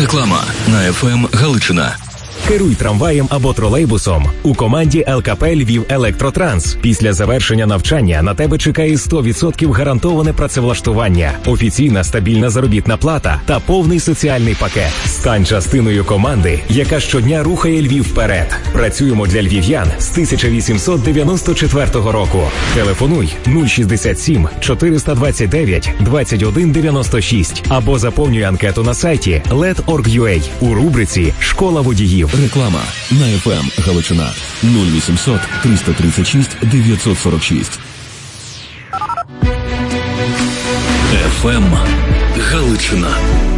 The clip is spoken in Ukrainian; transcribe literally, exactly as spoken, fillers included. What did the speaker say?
Реклама на еф ем Галичина. Керуй трамваєм або тролейбусом у команді ел ка пе «Львів Електротранс». Після завершення навчання на тебе чекає сто відсотків гарантоване працевлаштування, офіційна стабільна заробітна плата та повний соціальний пакет. Стань частиною команди, яка щодня рухає Львів вперед. Працюємо для львів'ян з тисяча вісімсот дев'яносто четвертого року. Телефонуй нуль шістдесят сім чотириста двадцять дев'ять двадцять один дев'яносто шість або заповнюй анкету на сайті лед крапка орг крапка ю а у рубриці «Школа водіїв». Реклама на еф ем Галичина. нуль вісімсот триста тридцять шість дев'ятсот сорок шість. еф ем Галичина.